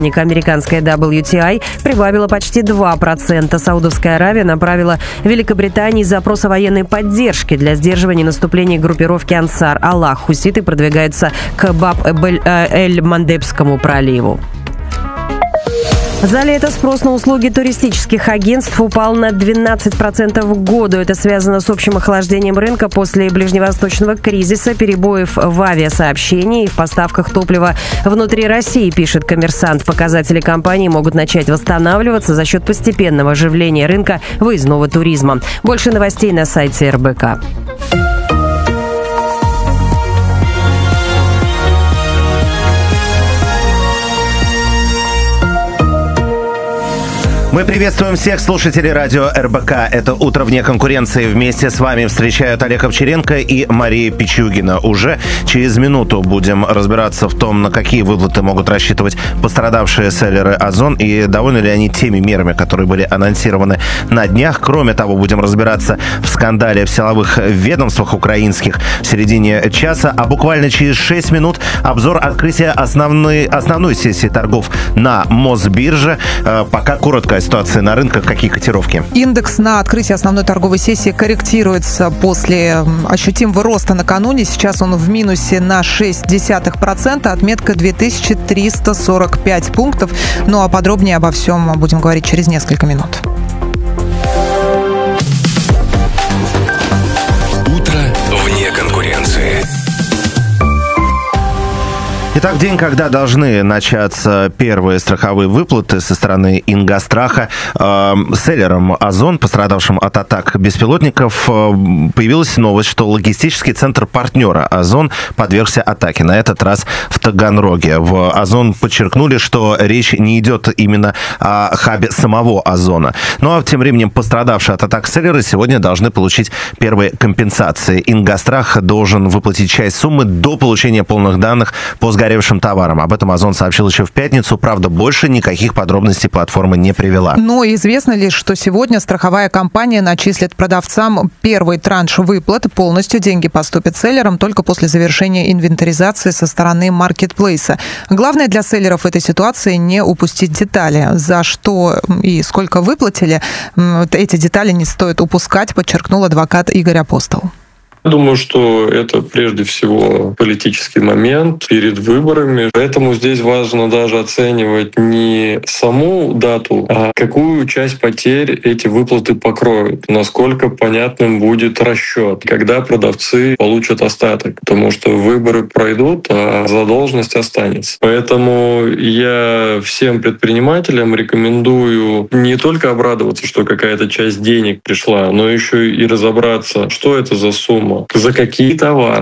Американская WTI прибавила почти 2%. Саудовская Аравия направила Великобритании запрос о военной поддержке для сдерживания наступления группировки Ансар Аллах. Хуситы продвигаются к Баб-эль-Мандебскому проливу. За лето спрос на услуги туристических агентств упал на 12% к году. Это связано с общим охлаждением рынка после ближневосточного кризиса, перебоев в авиасообщении и в поставках топлива внутри России, пишет «Коммерсант». Показатели компании могут начать восстанавливаться за счет постепенного оживления рынка выездного туризма. Больше новостей на сайте РБК. Мы приветствуем всех слушателей радио РБК. Это «Утро вне конкуренции». Вместе с вами встречают Олег Овчаренко и Мария Пичугина. Уже через минуту будем разбираться в том, на какие выплаты могут рассчитывать пострадавшие селлеры Озон и довольны ли они теми мерами, которые были анонсированы на днях. Кроме того, будем разбираться в скандале в силовых ведомствах украинских в середине часа. А буквально через 6 минут обзор открытия основной сессии торгов на Мосбирже. Пока коротко ситуация на рынках, какие котировки? Индекс на открытии основной торговой сессии корректируется после ощутимого роста накануне. Сейчас он в минусе на 0,6%, отметка 2345 пунктов. Ну а подробнее обо всем будем говорить через несколько минут. Утро вне конкуренции. Итак, день, когда должны начаться первые страховые выплаты со стороны Ингостраха. Селлерам Озон, пострадавшим от атак беспилотников, появилась новость, что логистический центр партнера Озон подвергся атаке. На этот раз в Таганроге. В Озон подчеркнули, что речь не идет именно о хабе самого Озона. Ну а тем временем пострадавшие от атак селлеры сегодня должны получить первые компенсации. Ингострах должен выплатить часть суммы до получения полных данных по сгоревшим товарам. Об этом Озон сообщил еще в пятницу. Правда, больше никаких подробностей платформа не привела. Но известно лишь, что сегодня страховая компания начислит продавцам первый транш выплат. Полностью деньги поступят селлерам только после завершения инвентаризации со стороны маркетплейса. Главное для селлеров в этой ситуации не упустить детали. За что и сколько выплатили, эти детали не стоит упускать, подчеркнул адвокат Игорь Апостол. Думаю, что это прежде всего политический момент перед выборами. Поэтому здесь важно даже оценивать не саму дату, а какую часть потерь эти выплаты покроют, насколько понятным будет расчет, когда продавцы получат остаток. Потому что выборы пройдут, а задолженность останется. Поэтому я всем предпринимателям рекомендую не только обрадоваться, что какая-то часть денег пришла, но еще и разобраться, что это за сумма, за какие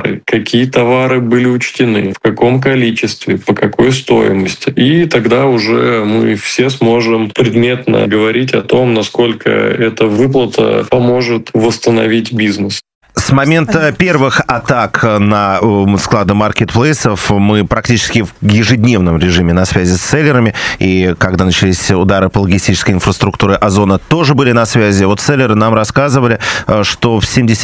товары были учтены, в каком количестве, по какой стоимости. И тогда уже мы все сможем предметно говорить о том, насколько эта выплата поможет восстановить бизнес. С момента первых атак на склады маркетплейсов мы практически в ежедневном режиме на связи с селлерами. И когда начались удары по логистической инфраструктуре Озона, тоже были на связи. Вот селлеры нам рассказывали, что в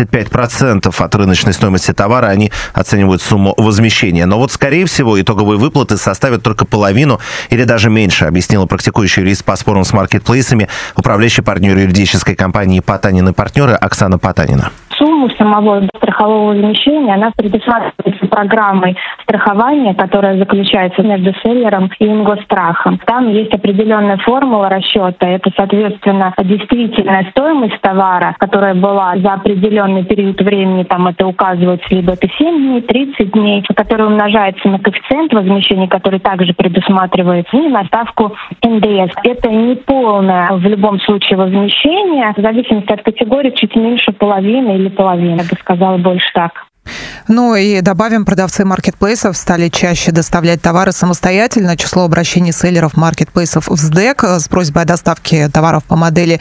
75% от рыночной стоимости товара они оценивают сумму возмещения. Но вот, скорее всего, итоговые выплаты составят только половину или даже меньше, объяснила практикующий юрист по спорам с маркетплейсами, управляющий партнер юридической компании «Потанин и партнеры» Оксана Потанина. Сумму самого страхового возмещения, она предусматривается программой страхования, которая заключается между селлером и Ингострахом. Там есть определенная формула расчета. Это, соответственно, действительная стоимость товара, которая была за определенный период времени, там это указывается либо это 7 дней, 30 дней, которая умножается на коэффициент возмещения, который также предусматривается, и на ставку НДС. Это не полное в любом случае возмещение. В зависимости от категории чуть меньше половины или половины, я бы сказала, больше так. Ну и добавим, продавцы маркетплейсов стали чаще доставлять товары самостоятельно. Число обращений селлеров маркетплейсов в СДЭК с просьбой о доставке товаров по модели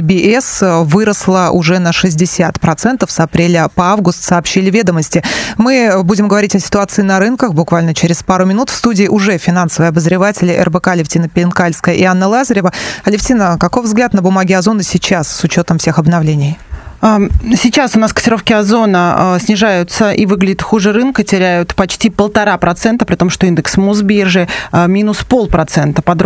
DBS выросло уже на 60% с апреля по август, сообщили «Ведомости». Мы будем говорить о ситуации на рынках буквально через пару минут. В студии уже финансовые обозреватели РБК Алевтина Пенкальская и Анна Лазарева. Алевтина, каков взгляд на бумаги Озона сейчас с учетом всех обновлений? Сейчас у нас котировки Озона снижаются и выглядят хуже рынка, теряют почти 1,5%, при том, что индекс Мосбиржи минус 0,5%.